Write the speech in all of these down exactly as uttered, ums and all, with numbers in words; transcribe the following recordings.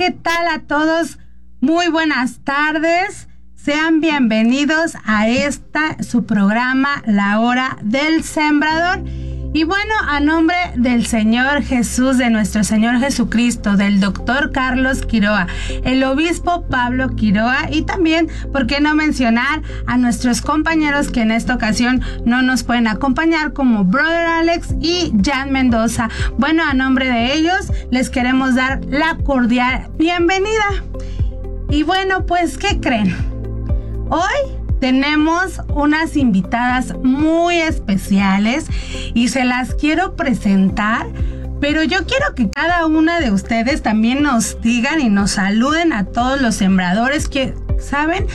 ¿qué tal a todos? Muy buenas tardes. Sean bienvenidos a esta, su programa, La Hora del Sembrador. Y bueno, a nombre del Señor Jesús, de nuestro Señor Jesucristo, del doctor Carlos Quiroa, el obispo Pablo Quiroa y también, ¿por qué no mencionar a nuestros compañeros que en esta ocasión no nos pueden acompañar, como Brother Alex y Jan Mendoza? Bueno, a nombre de ellos les queremos dar la cordial bienvenida. Y bueno, pues, ¿qué creen? Hoy tenemos unas invitadas muy especiales y se las quiero presentar, pero yo quiero que cada una de ustedes también nos digan y nos saluden a todos los sembradores que, ¿saben?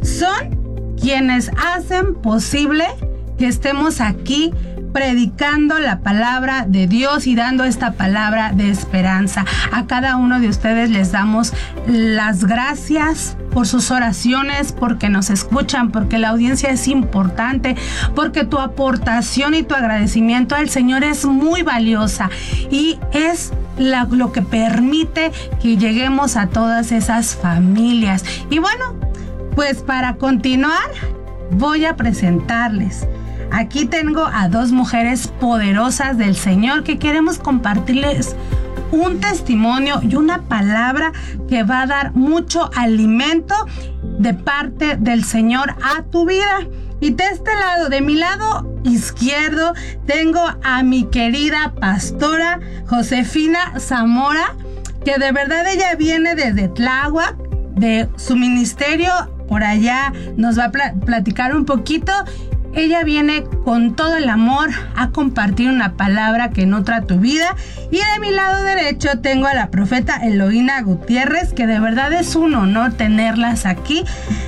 Son quienes hacen posible que estemos aquí predicando la palabra de Dios y dando esta palabra de esperanza. A cada uno de ustedes les damos las gracias por sus oraciones, porque nos escuchan, porque la audiencia es importante, porque tu aportación y tu agradecimiento al Señor es muy valiosa y es la, lo que permite que lleguemos a todas esas familias. Y bueno, pues para continuar voy a presentarles. Aquí tengo a dos mujeres poderosas del Señor que queremos compartirles un testimonio y una palabra que va a dar mucho alimento de parte del Señor a tu vida. Y de este lado, de mi lado izquierdo, tengo a mi querida pastora Josefina Zamora, que de verdad ella viene desde Tláhuac, de su ministerio, por allá nos va a pl- platicar un poquito. Ella viene con todo el amor a compartir una palabra que nutra tu vida. Y de mi lado derecho tengo a la profeta Eloína Gutiérrez, que de verdad es un honor tenerlas aquí.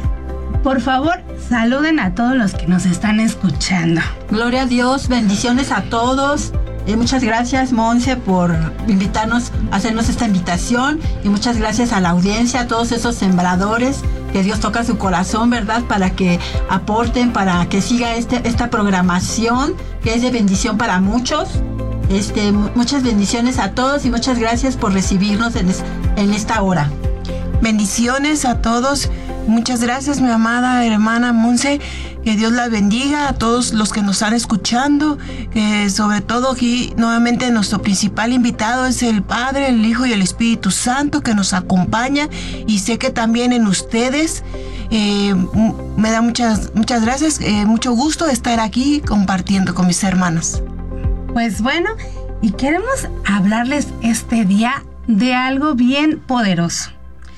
Por favor, saluden a todos los que nos están escuchando. Gloria a Dios, bendiciones a todos. Eh, muchas gracias, Monse, por invitarnos, hacernos esta invitación. Y muchas gracias a la audiencia, a todos esos sembradores, que Dios toca su corazón, ¿verdad? Para que aporten, para que siga este, esta programación, que es de bendición para muchos. Este, muchas bendiciones a todos y muchas gracias por recibirnos en, es, en esta hora. Bendiciones a todos. Muchas gracias, mi amada hermana Monse. Que Dios la bendiga a todos los que nos están escuchando. Que sobre todo aquí nuevamente nuestro principal invitado es el Padre, el Hijo y el Espíritu Santo, que nos acompaña. Y sé que también en ustedes. Eh, me da muchas, muchas gracias. Eh, mucho gusto estar aquí compartiendo con mis hermanas. Pues bueno, y queremos hablarles este día de algo bien poderoso.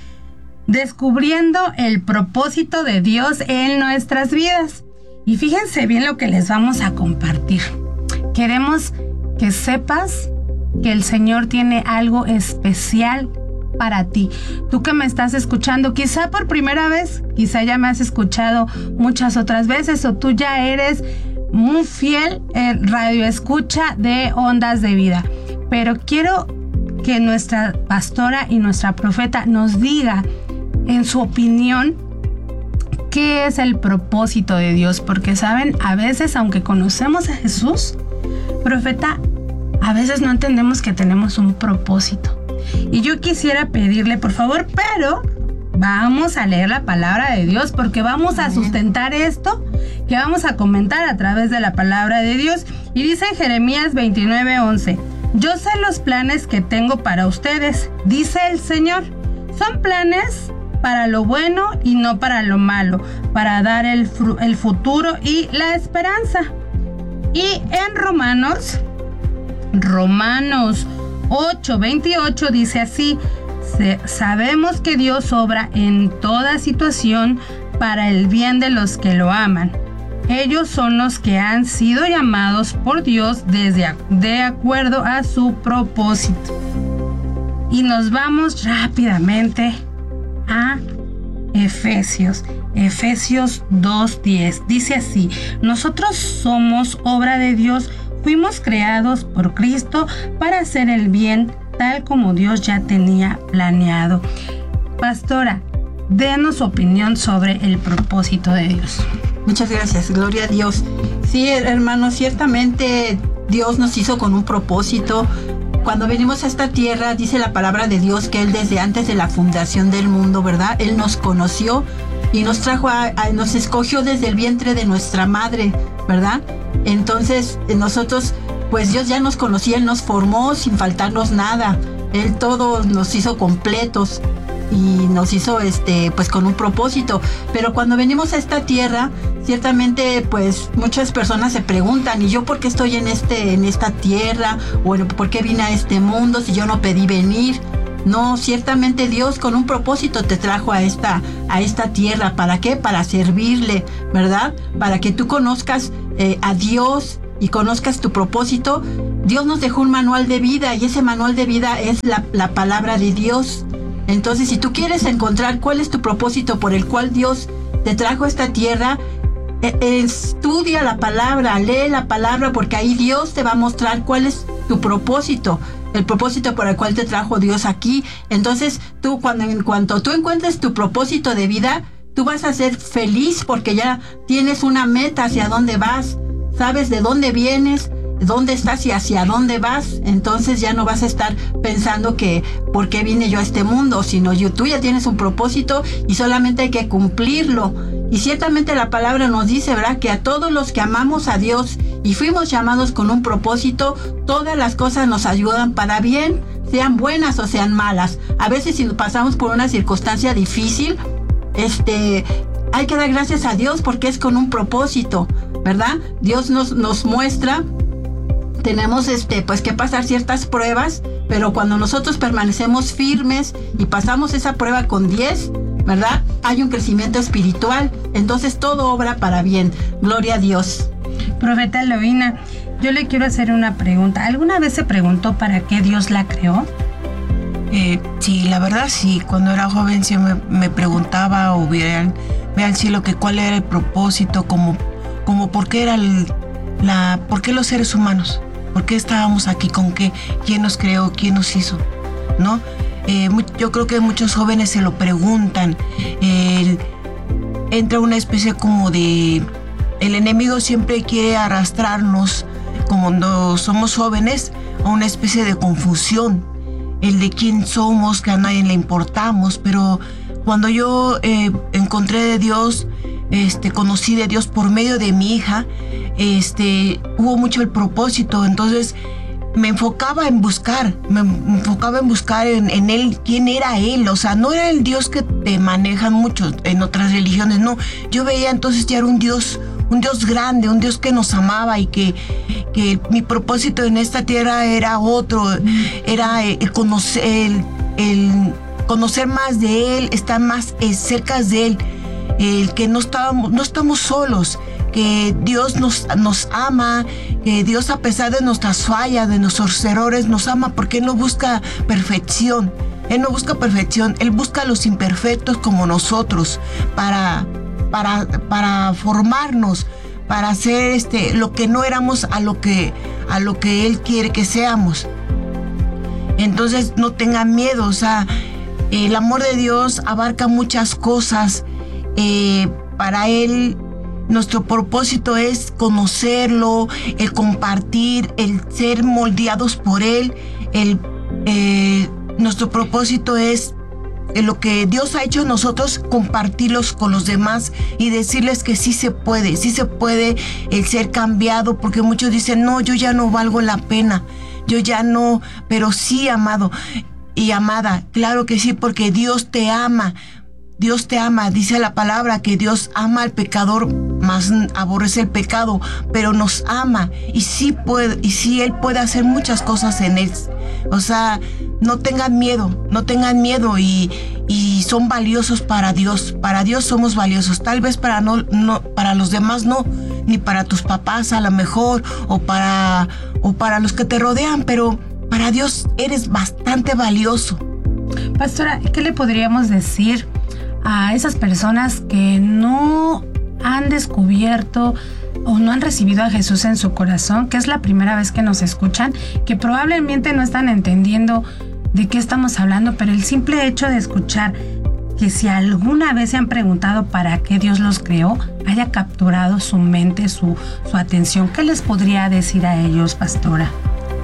Descubriendo el propósito de Dios en nuestras vidas. Y fíjense bien lo que les vamos a compartir. Queremos que sepas que el Señor tiene algo especial para ti. Tú que me estás escuchando, quizá por primera vez, quizá ya me has escuchado muchas otras veces, o tú ya eres muy fiel eh, radio escucha de Ondas de Vida. Pero quiero que nuestra pastora y nuestra profeta nos diga, en su opinión, ¿qué es el propósito de Dios? Porque saben, a veces, aunque conocemos a Jesús, profeta, a veces no entendemos que tenemos un propósito. Y yo quisiera pedirle, por favor, pero vamos a leer la palabra de Dios, porque vamos a sustentar esto que vamos a comentar a través de la palabra de Dios. Y dice en Jeremías veintinueve once, yo sé los planes que tengo para ustedes, dice el Señor. Son planes para lo bueno y no para lo malo, para dar el, fru- el futuro y la esperanza. Y en Romanos, Romanos ocho veintiocho dice así, sabemos que Dios obra en toda situación para el bien de los que lo aman. Ellos son los que han sido llamados por Dios desde de acuerdo a su propósito. Y nos vamos rápidamente a Efesios, Efesios dos diez. Dice así, nosotros somos obra de Dios, fuimos creados por Cristo para hacer el bien, tal como Dios ya tenía planeado. Pastora, denos su opinión sobre el propósito de Dios. Muchas gracias, gloria a Dios. Sí, hermanos, ciertamente Dios nos hizo con un propósito. cuando venimos a esta tierra, dice la palabra de Dios que Él desde antes de la fundación del mundo, ¿verdad? Él nos conoció y nos trajo, a, a, nos escogió desde el vientre de nuestra madre, ¿verdad? Entonces nosotros, pues Dios ya nos conocía, Él nos formó sin faltarnos nada. Él todo nos hizo completos y nos hizo este pues con un propósito. Pero cuando venimos a esta tierra, ciertamente pues muchas personas se preguntan, ¿y yo por qué estoy en este en esta tierra? ¿O por qué vine a este mundo si yo no pedí venir? No, ciertamente Dios con un propósito te trajo a esta a esta tierra. ¿Para qué? Para servirle, ¿verdad? Para que tú conozcas eh, a Dios y conozcas tu propósito. Dios nos dejó un manual de vida y ese manual de vida es la, la palabra de Dios. Entonces, si tú quieres encontrar cuál es tu propósito por el cual Dios te trajo a esta tierra, eh, estudia la palabra, lee la palabra, porque ahí Dios te va a mostrar cuál es tu propósito, el propósito por el cual te trajo Dios aquí. Entonces, tú cuando en cuanto tú encuentres tu propósito de vida, tú vas a ser feliz porque ya tienes una meta hacia dónde vas, sabes de dónde vienes, dónde estás y hacia dónde vas. Entonces ya no vas a estar pensando que por qué vine yo a este mundo, sino yo, tú ya tienes un propósito y solamente hay que cumplirlo. Y ciertamente la palabra nos dice, ¿verdad?, que a todos los que amamos a Dios y fuimos llamados con un propósito, todas las cosas nos ayudan para bien, sean buenas o sean malas. A veces si pasamos por una circunstancia difícil, este, hay que dar gracias a Dios porque es con un propósito, ¿verdad? Dios nos, nos muestra. Tenemos este, pues que pasar ciertas pruebas, pero cuando nosotros permanecemos firmes y pasamos esa prueba con diez, ¿verdad? Hay un crecimiento espiritual, entonces todo obra para bien. Gloria a Dios. Profeta Eloína, yo le quiero hacer una pregunta. ¿Alguna vez se preguntó para qué Dios la creó? Eh, sí, la verdad sí. Cuando era joven siempre me, me preguntaba o vean, vean cielo que cuál era el propósito, como, como por qué era el, la, por qué los seres humanos. ¿Por qué estábamos aquí? ¿Con qué? ¿Quién nos creó? ¿Quién nos hizo? ¿No? Eh, yo creo que muchos jóvenes se lo preguntan. Eh, entra una especie como de... El enemigo siempre quiere arrastrarnos, como no somos jóvenes, a una especie de confusión. El de quién somos, que a nadie le importamos. Pero cuando yo eh, encontré de Dios, este, conocí de Dios por medio de mi hija, este, hubo mucho el propósito. Entonces me enfocaba en buscar, me enfocaba en buscar en, en él, quién era él. O sea, no era el Dios que te manejan mucho en otras religiones, no. Yo veía entonces ya era un Dios, un Dios grande, un Dios que nos amaba y que, que mi propósito en esta tierra era otro, era el conocer, el, el conocer más de él, estar más cerca de él, el que no estábamos, no estamos solos, que Dios nos, nos ama, que Dios a pesar de nuestras fallas, de nuestros errores, nos ama porque Él no busca perfección. Él no busca perfección, Él busca a los imperfectos como nosotros para, para, para formarnos, para hacer este, lo que no éramos a lo que, a lo que Él quiere que seamos. Entonces no tengan miedo, o sea, el amor de Dios abarca muchas cosas. Eh, para Él nuestro propósito es conocerlo, el compartir, el ser moldeados por Él. El, eh, nuestro propósito es eh, lo que Dios ha hecho en nosotros, compartirlos con los demás y decirles que sí se puede, sí se puede el ser cambiado, porque muchos dicen, no, yo ya no valgo la pena, yo ya no, pero sí, amado y amada, claro que sí, porque Dios te ama. Dios te ama, dice la palabra que Dios ama al pecador, mas aborrece el pecado, pero nos ama y sí puede, y sí Él puede hacer muchas cosas en Él. O sea, no tengan miedo, no tengan miedo y, y son valiosos para Dios. Para Dios somos valiosos, tal vez para no, no, para los demás no, ni para tus papás a lo mejor, o para, o para los que te rodean, pero para Dios eres bastante valioso. Pastora, ¿qué le podríamos decir a esas personas que no han descubierto o no han recibido a Jesús en su corazón, que es la primera vez que nos escuchan, que probablemente no están entendiendo de qué estamos hablando, pero el simple hecho de escuchar que si alguna vez se han preguntado para qué Dios los creó, haya capturado su mente, su, su atención? ¿Qué les podría decir a ellos, pastora?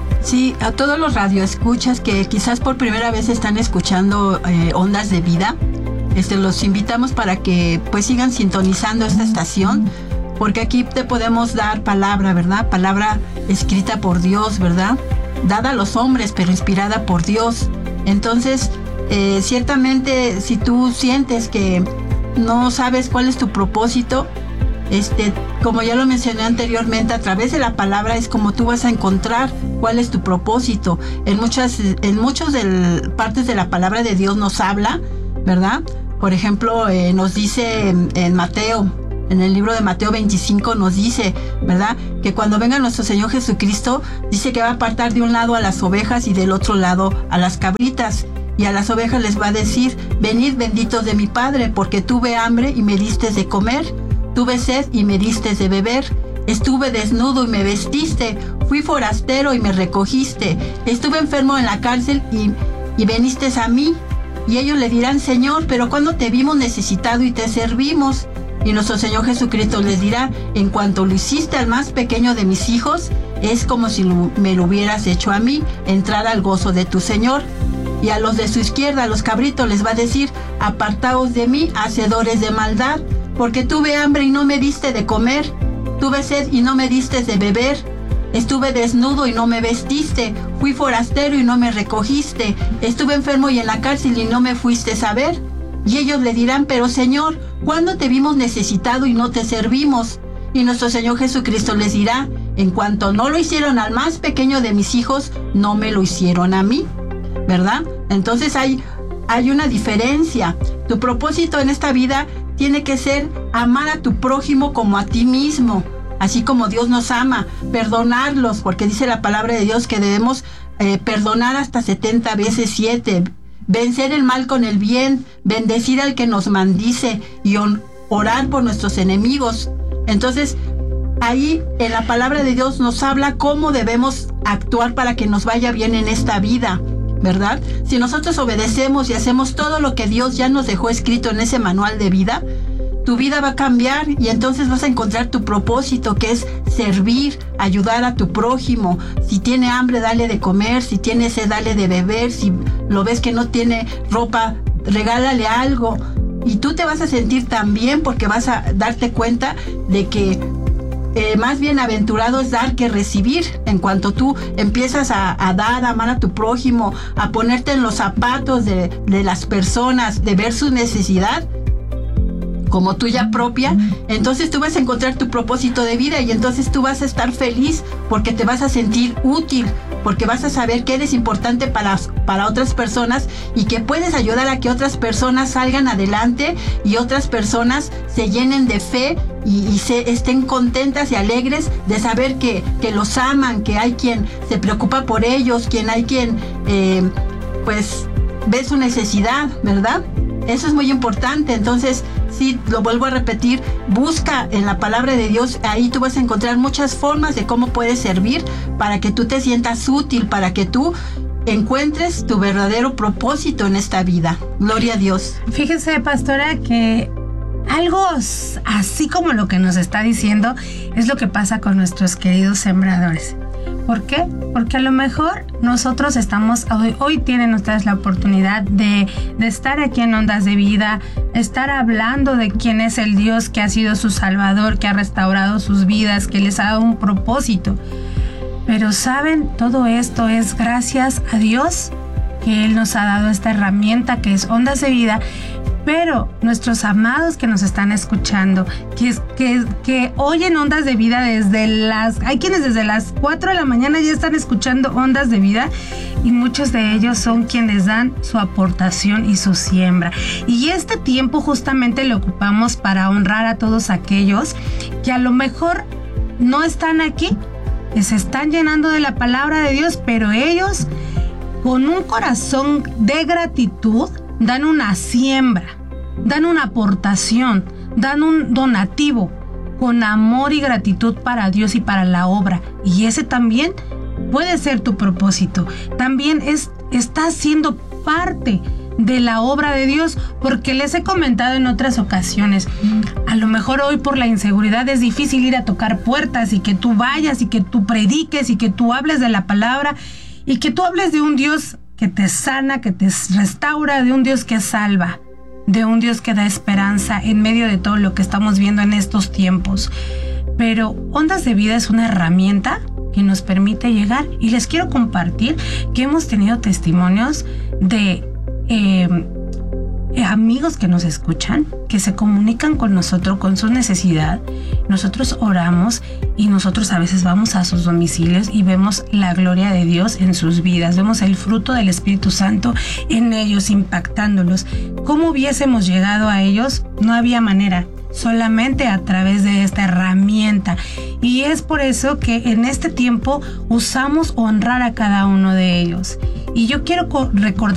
Sí, a todos los radioescuchas que quizás por primera vez están escuchando eh, Ondas de Vida, este, los invitamos para que pues sigan sintonizando esta estación, porque aquí te podemos dar palabra, ¿verdad? Palabra escrita por Dios, ¿verdad? Dada a los hombres, pero inspirada por Dios. Entonces, eh, ciertamente, si tú sientes que no sabes cuál es tu propósito, este, como ya lo mencioné anteriormente, a través de la palabra es como tú vas a encontrar cuál es tu propósito. En muchas, en muchas del, partes de la palabra de Dios nos habla, ¿verdad? Por ejemplo, eh, nos dice en, en Mateo, en el libro de Mateo veinticinco nos dice, ¿verdad? Que cuando venga nuestro Señor Jesucristo, dice que va a apartar de un lado a las ovejas y del otro lado a las cabritas. Y a las ovejas les va a decir, venid benditos de mi Padre, porque tuve hambre y me distes de comer, tuve sed y me distes de beber, estuve desnudo y me vestiste, fui forastero y me recogiste, estuve enfermo en la cárcel y, y veniste a mí. Y ellos le dirán, Señor, pero ¿cuándo te vimos necesitado y te servimos? Y nuestro Señor Jesucristo les dirá, en cuanto lo hiciste al más pequeño de mis hijos, es como si lo, me lo hubieras hecho a mí, entrar al gozo de tu Señor. Y a los de su izquierda, a los cabritos, les va a decir, apartaos de mí, hacedores de maldad, porque tuve hambre y no me diste de comer, tuve sed y no me diste de beber, estuve desnudo y no me vestiste, fui forastero y no me recogiste, estuve enfermo y en la cárcel y no me fuiste a ver. Y ellos le dirán, pero Señor, ¿cuándo te vimos necesitado y no te servimos? Y nuestro Señor Jesucristo les dirá, en cuanto no lo hicieron al más pequeño de mis hijos, no me lo hicieron a mí, ¿verdad? Entonces hay, hay una diferencia. Tu propósito en esta vida tiene que ser amar a tu prójimo como a ti mismo, así como Dios nos ama, perdonarlos, porque dice la palabra de Dios que debemos eh, perdonar hasta setenta veces siete, vencer el mal con el bien, bendecir al que nos maldice y orar por nuestros enemigos. Entonces, ahí en la palabra de Dios nos habla cómo debemos actuar para que nos vaya bien en esta vida, ¿verdad? Si nosotros obedecemos y hacemos todo lo que Dios ya nos dejó escrito en ese manual de vida, tu vida va a cambiar y entonces vas a encontrar tu propósito, que es servir, ayudar a tu prójimo. Si tiene hambre, dale de comer. Si tiene sed, dale de beber. Si lo ves que no tiene ropa, regálale algo. Y tú te vas a sentir tan bien porque vas a darte cuenta de que eh, más bienaventurado es dar que recibir. En cuanto tú empiezas a, a dar, a amar a tu prójimo, a ponerte en los zapatos de, de las personas, de ver su necesidad como tuya propia, entonces tú vas a encontrar tu propósito de vida y entonces tú vas a estar feliz porque te vas a sentir útil, porque vas a saber que eres importante para, para otras personas y que puedes ayudar a que otras personas salgan adelante y otras personas se llenen de fe y, y se estén contentas y alegres de saber que, que los aman, que hay quien se preocupa por ellos, quien hay quien eh, pues ve su necesidad, ¿verdad? Eso es muy importante. Entonces, sí, lo vuelvo a repetir, busca en la palabra de Dios, ahí tú vas a encontrar muchas formas de cómo puedes servir para que tú te sientas útil, para que tú encuentres tu verdadero propósito en esta vida. Gloria a Dios. Fíjese, pastora, que algo así como lo que nos está diciendo es lo que pasa con nuestros queridos sembradores. ¿Por qué? Porque a lo mejor nosotros estamos, hoy, hoy tienen ustedes la oportunidad de, de estar aquí en Ondas de Vida, estar hablando de quién es el Dios que ha sido su Salvador, que ha restaurado sus vidas, que les ha dado un propósito. Pero saben, todo esto es gracias a Dios, que Él nos ha dado esta herramienta que es Ondas de Vida. Pero nuestros amados que nos están escuchando, que, que, que oyen Ondas de Vida desde las... Hay quienes desde las cuatro de la mañana ya están escuchando Ondas de Vida y muchos de ellos son quienes dan su aportación y su siembra. Y este tiempo justamente lo ocupamos para honrar a todos aquellos que a lo mejor no están aquí, que se están llenando de la palabra de Dios, pero ellos con un corazón de gratitud dan una siembra, dan una aportación, dan un donativo con amor y gratitud para Dios y para la obra. Y ese también puede ser tu propósito. También es, está siendo parte de la obra de Dios, porque les he comentado en otras ocasiones, a A lo mejor hoy por la inseguridad es difícil ir a tocar puertas y que tú vayas y que tú prediques y que tú hables de la palabra y que tú hables de un Dios que te sana, que te restaura, de un Dios que salva, de un Dios que da esperanza en medio de todo lo que estamos viendo en estos tiempos. Pero Ondas de Vida es una herramienta que nos permite llegar, y les quiero compartir que hemos tenido testimonios de eh, amigos que nos escuchan, que se comunican con nosotros con su necesidad. Nosotros oramos y nosotros a veces vamos a sus domicilios y vemos la gloria de Dios en sus vidas, vemos el fruto del Espíritu Santo en ellos, impactándolos. ¿Cómo hubiésemos llegado a ellos? No había manera, solamente a través de esta herramienta. Y es por eso que en este tiempo usamos honrar a cada uno de ellos. Y yo quiero recordar